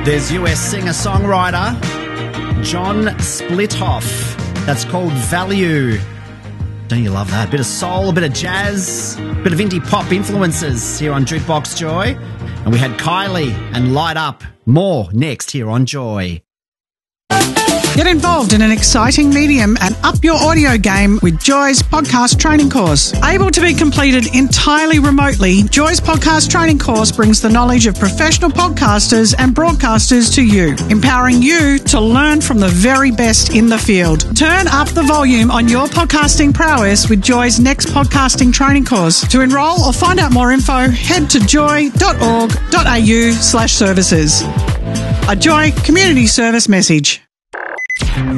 There's US singer-songwriter John Splithoff. That's called Value. Don't you love that? A bit of soul, a bit of jazz, a bit of indie pop influences here on Jukebox Joy. And we had Kylie and Light Up. More next here on Joy. Get involved in an exciting medium and up your audio game with Joy's podcast training course. Able to be completed entirely remotely, Joy's podcast training course brings the knowledge of professional podcasters and broadcasters to you, empowering you to learn from the very best in the field. Turn up the volume on your podcasting prowess with Joy's next podcasting training course. To enrol or find out more info, head to joy.org.au/services. A Joy community service message.